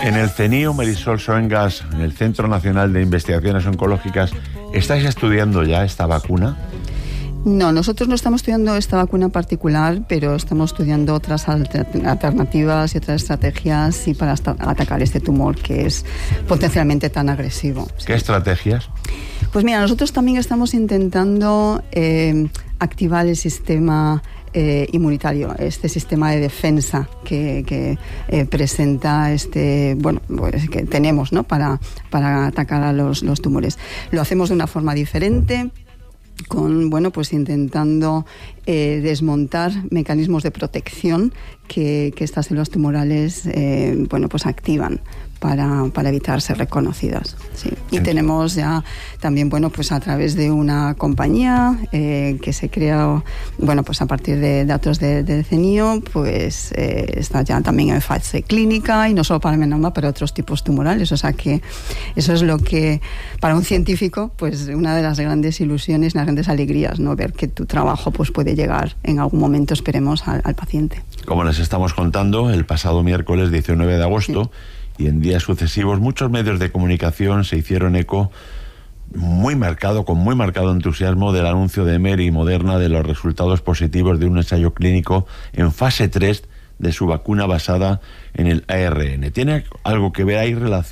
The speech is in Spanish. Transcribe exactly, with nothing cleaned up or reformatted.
En el CENIO, Marisol Soengas, en el Centro Nacional de Investigaciones Oncológicas, ¿estáis estudiando ya esta vacuna? No, nosotros no estamos estudiando esta vacuna en particular, pero estamos estudiando otras alternativas y otras estrategias y para atacar este tumor que es potencialmente tan agresivo. ¿Qué estrategias? Pues mira, nosotros también estamos intentando eh, activar el sistema eh, inmunitario, este sistema de defensa que, que eh, presenta este, bueno, pues que tenemos, ¿no? para, para atacar a los, los tumores. Lo hacemos de una forma diferente, con, bueno, pues intentando eh, desmontar mecanismos de protección que, que estas células tumorales, eh, bueno, pues activan para, para evitar ser reconocidas. Sí. Y tenemos ya también, bueno, pues a través de una compañía eh, que se creó, bueno, pues a partir de datos de, de CENIO, pues eh, está ya también en fase clínica y no solo para melanoma, para otros tipos tumorales. O sea que eso es lo que, para un científico, pues una de las grandes ilusiones, las grandes alegrías, ¿no? Ver que tu trabajo pues puede llegar en algún momento, esperemos, al, al paciente. Como les estamos contando, el pasado miércoles diecinueve de agosto, sí, y en días sucesivos, muchos medios de comunicación se hicieron eco muy marcado, con muy marcado entusiasmo, del anuncio de Merck y Moderna de los resultados positivos de un ensayo clínico en fase tres de su vacuna basada en el A R N. ¿Tiene algo que ver ahí relación